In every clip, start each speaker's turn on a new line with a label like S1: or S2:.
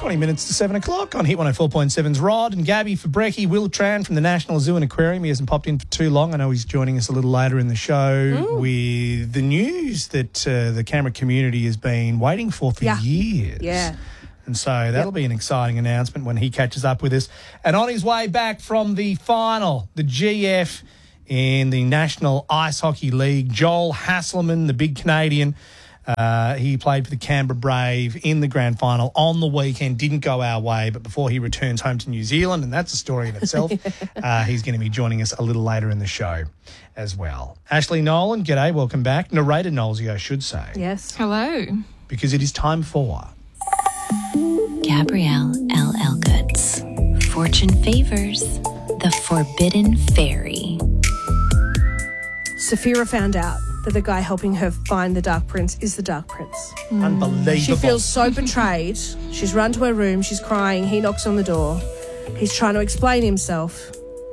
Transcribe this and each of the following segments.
S1: 20 minutes to 7 o'clock on Hit 104.7's Rod and Gabby for Brekkie. Will Tran from the National Zoo and Aquarium. He hasn't popped in for too long. I know he's joining us a little later in the show with the news that the Canberra community has been waiting for years.
S2: Yeah.
S1: And so that'll be an exciting announcement when he catches up with us. And on his way back from the final, the GF in the National Ice Hockey League, Joel Hasselman, the big Canadian, he played for the Canberra Brave in the grand final on the weekend. Didn't go our way, but before he returns home to New Zealand, and that's a story in itself, he's going to be joining us a little later in the show as well. Ashley Nolan, g'day, welcome back. Narrator Knowlesy, I should say.
S2: Yes.
S3: Hello.
S1: Because it is time for...
S4: Gabrielle L. Elgood's Fortune Favors the Forbidden Fairy.
S2: Saphira found out that the guy helping her find the Dark Prince is the Dark Prince.
S1: Unbelievable.
S2: She feels so betrayed. She's run to her room. She's crying. He knocks on the door. He's trying to explain himself.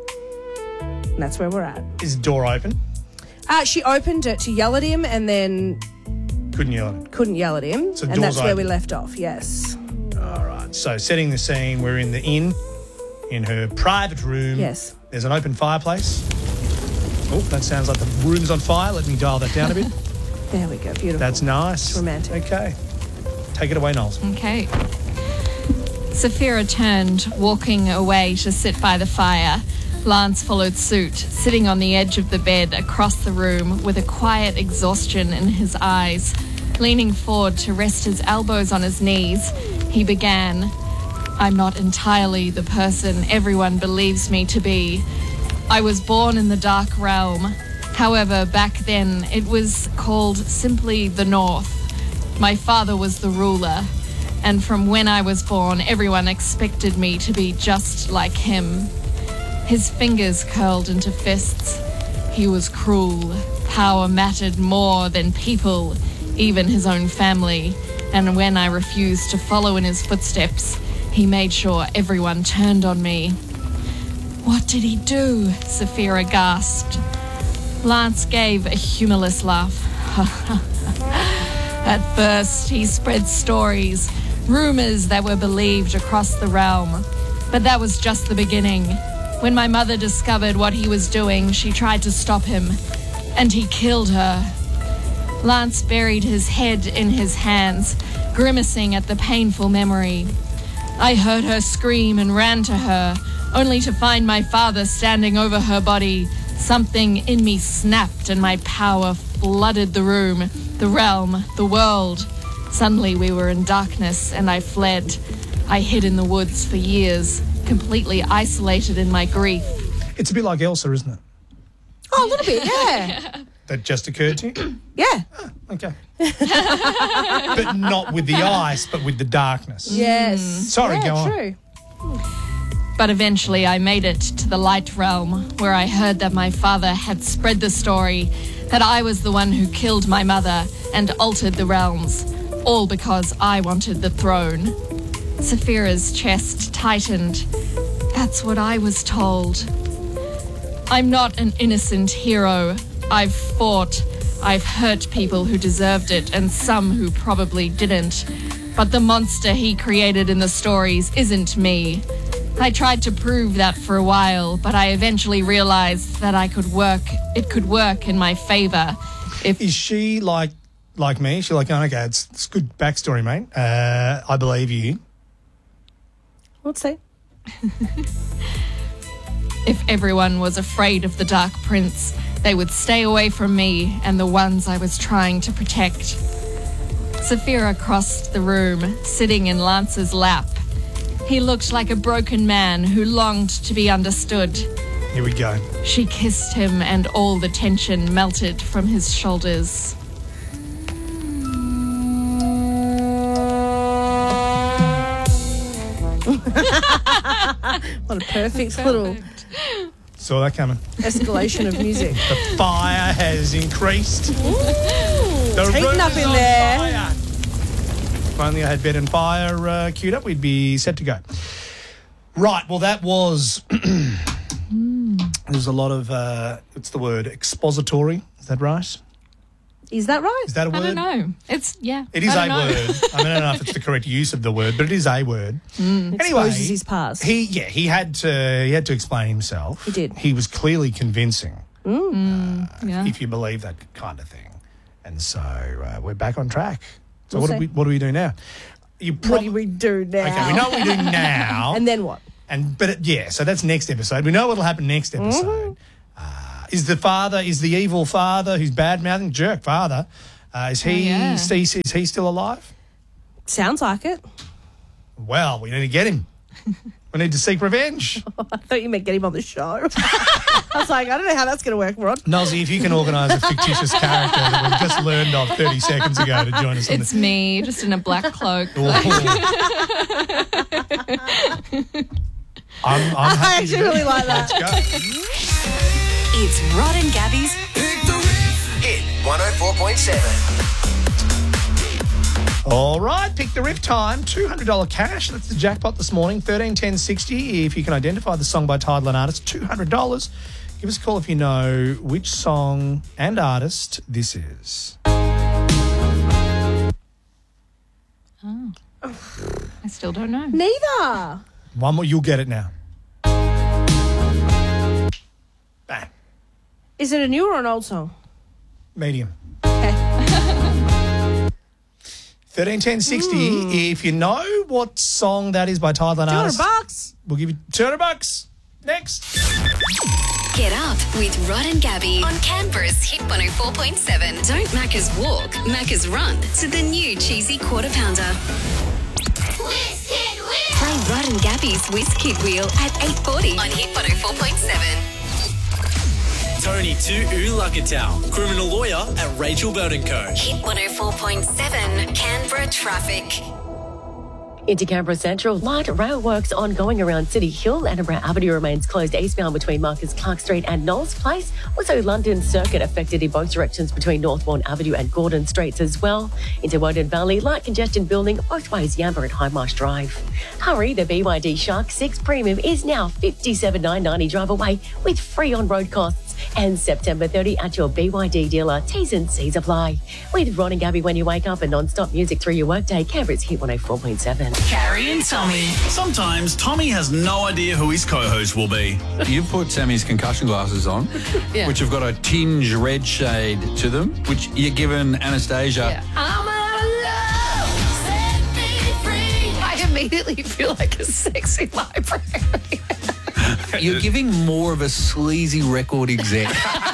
S2: And that's where we're at.
S1: Is the door open?
S2: She opened it to yell at him and then
S1: Couldn't yell at him.
S2: couldn't yell at him.
S1: So
S2: and
S1: door's
S2: that's where we
S1: open.
S2: left off, yes.
S1: All right. So setting the scene, we're in the inn, in her private room.
S2: Yes.
S1: There's an open fireplace. Oh, that sounds like the room's on fire. Let me dial that down a bit.
S2: There we go. Beautiful.
S1: That's nice.
S2: It's romantic.
S1: Okay. Take it away, Knowles.
S3: Okay. Saphira turned, walking away to sit by the fire. Lance followed suit, sitting on the edge of the bed across the room with a quiet exhaustion in his eyes. Leaning forward to rest his elbows on his knees, he began, "I'm not entirely the person everyone believes me to be. I was born in the Dark Realm. However, back then it was called simply the North. My father was the ruler, and from when I was born, everyone expected me to be just like him." His fingers curled into fists. He was cruel. Power mattered more than people, even his own family. And when I refused to follow in his footsteps, he made sure everyone turned on me. "What did he do?" Saphira gasped. Lance gave a humorless laugh. At first, he spread stories, rumors that were believed across the realm. But that was just the beginning. When my mother discovered what he was doing, she tried to stop him, and he killed her. Lance buried his head in his hands, grimacing at the painful memory. I heard her scream and ran to her, only to find my father standing over her body. Something in me snapped and my power flooded the room, the realm, the world. Suddenly we were in darkness and I fled. I hid in the woods for years, completely isolated in my grief.
S1: It's a bit like Elsa, isn't it?
S2: Oh, a little bit, yeah.
S1: That just occurred to you?
S2: Yeah.
S1: Okay. But not with the ice, but with the darkness.
S2: Yes.
S1: Sorry,
S2: yeah,
S1: go on.
S2: True.
S3: But eventually I made it to the light realm, where I heard that my father had spread the story that I was the one who killed my mother and altered the realms, all because I wanted the throne. Saphira's chest tightened. That's what I was told. I'm not an innocent hero. I've fought. I've hurt people who deserved it and some who probably didn't. But the monster he created in the stories isn't me. I tried to prove that for a while, but I eventually realized that it could work in my favor.
S1: Is she like me? She's like, oh, okay, it's good backstory, mate. I believe you.
S2: We'll see.
S3: If everyone was afraid of the Dark Prince, they would stay away from me and the ones I was trying to protect. Saphira crossed the room, sitting in Lance's lap. He looked like a broken man who longed to be understood.
S1: Here we go.
S3: She kissed him and all the tension melted from his shoulders.
S2: What a perfect little
S1: Saw that coming.
S2: escalation of music.
S1: The fire has increased. The
S2: Heating
S1: room
S2: up
S1: is
S2: in
S1: on
S2: there.
S1: fire. If only I had Bed and Fire queued up, we'd be set to go. Right, well, that was... There's a lot of, what's the word, expository, is that right?
S2: Is that right?
S1: Is that a word?
S3: I don't know. It's, yeah.
S1: It is
S3: I
S1: a
S3: don't know.
S1: word. I mean, I don't know if it's the correct use of the word, but it is a word. Anyway,
S2: Exposes his past.
S1: he had to explain himself.
S2: He did.
S1: He was clearly convincing,
S3: Yeah.
S1: if you believe that kind of thing. And so we're back on track. So
S2: We'll
S1: what
S2: see.
S1: do we do now?
S2: What do we do now?
S1: Okay, we know what we do now.
S2: And then what?
S1: So that's next episode. We know what'll happen next episode. Is the evil father who's bad-mouthing jerk father, is he still alive?
S2: Sounds like it.
S1: Well, we need to get him. We need to seek revenge.
S2: I thought you meant get him on the show. I was like, I don't know how that's going to work, Rod.
S1: Nolsey, if you can organise a fictitious character that we've just learned of 30 seconds ago to join us on
S3: It's me, just in a black cloak.
S1: I'm happy
S2: I actually
S1: to do it.
S2: really like that.
S1: Let's go.
S5: It's Rod and Gabby's
S6: Hit 104.7.
S1: All right, pick the riff time. $200 cash. That's the jackpot this morning. 131060. If you can identify the song by title and artist, $200. Give us a call if you know which song and artist this is.
S3: I still don't know.
S2: Neither.
S1: One more, you'll get it now. Bang.
S2: Is it a new or an old song?
S1: Medium.
S2: Okay.
S1: 131060. If you know what song that is by title and artist,
S2: $200.
S1: we'll give you $200. Next.
S5: Get Up with Rod and Gabby on Canberra's Hit 104.7. Don't Macca's walk, Macca's run to the new cheesy quarter pounder. Play Rod and Gabby's Whiz Kid Wheel at 8:40 on Hit 104.7.
S7: Tony Tu'ulakatau, criminal lawyer at Rachel Burton Co.
S5: Hit 104.7 Canberra traffic.
S8: Into Canberra Central, light rail works ongoing around City Hill. Edinburgh Avenue remains closed eastbound between Marcus Clark Street and Knowles Place. Also, London Circuit affected in both directions between Northbourne Avenue and Gordon Streets as well. Into Woden Valley, light congestion building both ways Yamba and High Marsh Drive. Hurry, the BYD Shark 6 Premium is now $57,990 drive away with free on-road costs. And September 30 at your BYD dealer. T's and C's apply. With Ron and Gabby when you wake up and non-stop music through your workday. Canberra's Hit 104.7.
S7: Carrie and Tommy. Sometimes Tommy has no idea who his co-host will be.
S9: You put Sammy's concussion glasses on, which have got a tinge red shade to them, which you're given Anastasia.
S10: I'm out of love, set me free. I immediately feel like a sexy library.
S9: You're giving more of a sleazy record exec.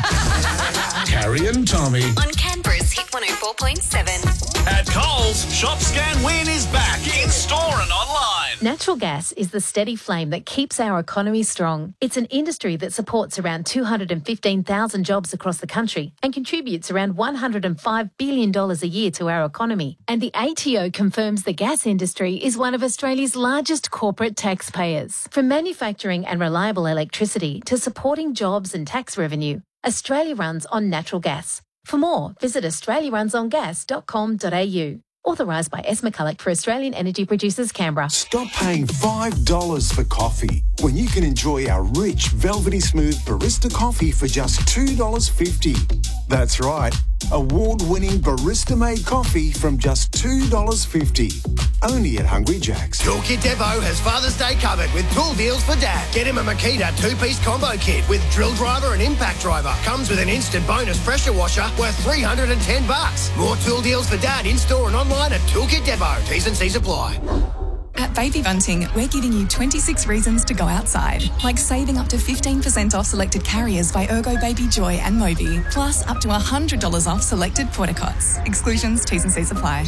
S6: Carrie and Tommy.
S5: On Canberra's Hit 104.7.
S7: At Coles, Shop Scan Win is back in store and online.
S11: Natural gas is the steady flame that keeps our economy strong. It's an industry that supports around 215,000 jobs across the country and contributes around $105 billion a year to our economy. And the ATO confirms the gas industry is one of Australia's largest corporate taxpayers. From manufacturing and reliable electricity to supporting jobs and tax revenue, Australia runs on natural gas. For more, visit australiarunsongas.com.au. Authorised by S. McCulloch for Australian Energy Producers, Canberra.
S6: Stop paying $5 for coffee when you can enjoy our rich, velvety smooth barista coffee for just $2.50. That's right, award-winning barista-made coffee from just $2.50. Only at Hungry Jack's.
S12: Toolkit Depot has Father's Day covered with tool deals for Dad. Get him a Makita two-piece combo kit with drill driver and impact driver. Comes with an instant bonus pressure washer worth $310. More tool deals for Dad in-store and online at Toolkit Depot. T's and C's apply.
S13: At Baby Bunting, we're giving you 26 reasons to go outside, like saving up to 15% off selected carriers by Ergo Baby Joy and Moby, plus up to $100 off selected portacots. Exclusions, T's and C's apply.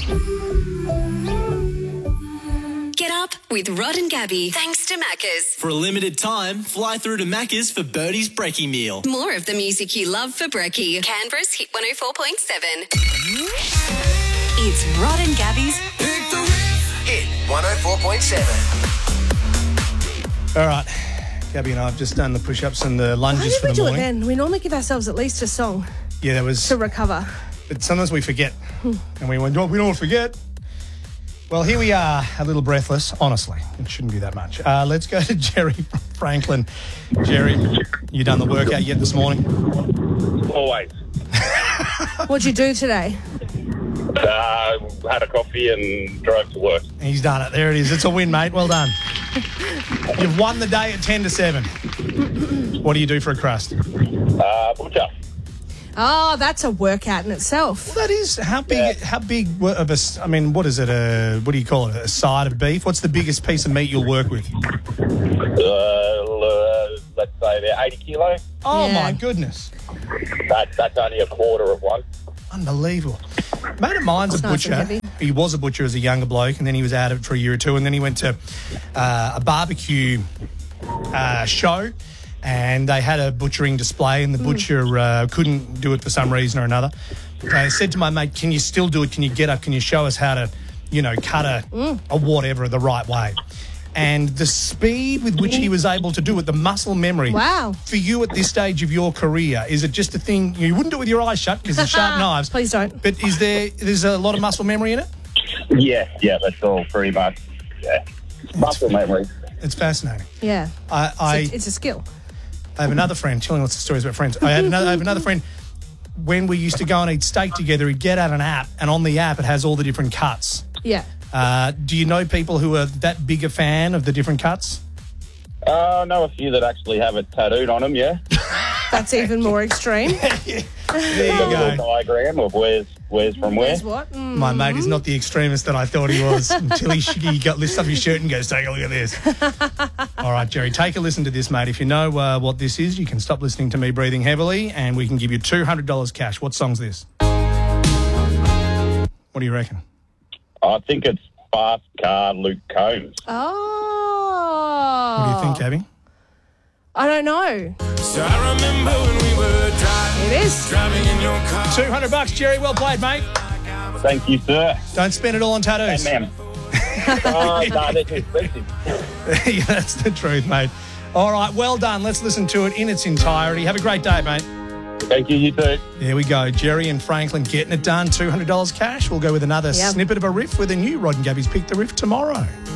S5: Get Up with Rod and Gabby. Thanks to Macca's.
S7: For a limited time, fly through to Macca's for Birdie's Brekkie meal.
S5: More of the music you love for brekkie. Canberra's Hit 104.7. It's Rod and Gabby's
S6: Hit 104.7.
S1: All right. Gabby and I have just done the push-ups and the
S2: Why
S1: lunges
S2: did
S1: for
S2: we
S1: the
S2: do it
S1: morning.
S2: then? We normally give ourselves at least a song
S1: Yeah, there was...
S2: to recover.
S1: But sometimes we forget. And we went, oh, we don't forget. Well, here we are, a little breathless. Honestly, it shouldn't be that much. Let's go to Jerry Franklin. Jerry, you done the workout yet this morning?
S14: Always.
S2: What'd you do today?
S14: Had a coffee and drove to work.
S1: He's done it. There it is. It's a win, mate. Well done. You've won the day at 10 to 7. What do you do for a crust?
S14: Butcher.
S2: Oh, that's a workout in itself.
S1: Well, that is. How big of a, I mean, what is it? What do you call it? A side of beef? What's the biggest piece of meat you'll work with?
S14: Let's say they're 80 kilo.
S1: Oh, my goodness.
S14: That's only a quarter of one.
S1: Unbelievable. Mate of mine's a butcher. He was a butcher as a younger bloke, and then he was out of it for a year or two, and then he went to a barbecue show, and they had a butchering display, and the butcher couldn't do it for some reason or another. I said to my mate, can you still do it? Can you get up? Can you show us how to, cut a whatever the right way? And the speed with which he was able to do it, the muscle memory.
S2: Wow.
S1: For you at this stage of your career, is it just a thing, you wouldn't do it with your eyes shut because they're sharp knives.
S2: Please don't.
S1: But there's a lot of muscle memory in it?
S14: Yeah, that's all pretty much. Yeah. Muscle memory.
S1: It's fascinating.
S2: Yeah. It's a skill.
S1: I have another friend, telling lots of stories about friends. I have another friend, when we used to go and eat steak together, he'd get out an app, and on the app it has all the different cuts.
S2: Yeah.
S1: Do you know people who are that big a fan of the different cuts?
S14: I know a few that actually have it tattooed on them, yeah.
S2: That's even more extreme.
S1: There you go.
S14: Diagram of where's from where.
S2: Where's what?
S1: My mate is not the extremist that I thought he was until he got lifts up his shirt and goes, take a look at this. All right, Jerry, take a listen to this, mate. If you know what this is, you can stop listening to me breathing heavily and we can give you $200 cash. What song's this? What do you reckon?
S14: I think it's Fast Car Luke Combs.
S2: Oh.
S1: What do you think, Gabby?
S2: I don't know.
S15: So I remember when we were driving.
S2: It is.
S15: Driving in your car.
S1: $200, Jerry. Well played, mate.
S14: Thank you, sir.
S1: Don't spend it all on tattoos.
S14: Hey, ma'am. No, they're too expensive.
S1: Yeah, that's the truth, mate. All right, well done. Let's listen to it in its entirety. Have a great day, mate.
S14: Thank you, you too.
S1: There we go. Jerry and Franklin getting it done. $200 cash. We'll go with another snippet of a riff with a new Rod and Gabby's Pick the Riff tomorrow.